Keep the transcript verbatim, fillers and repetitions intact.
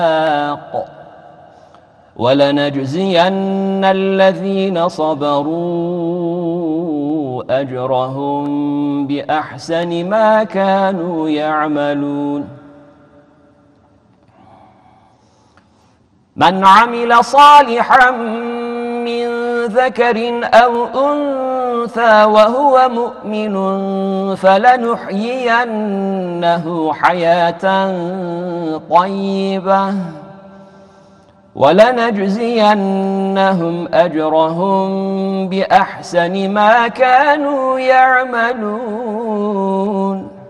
ولنجزين الذين صبروا أجرهم بأحسن ما كانوا يعملون. من عمل صالحا من ذكر أو أنثى وهو مؤمن فلنحيينه حياة طيبة ولنجزينهم أجرهم بأحسن ما كانوا يعملون.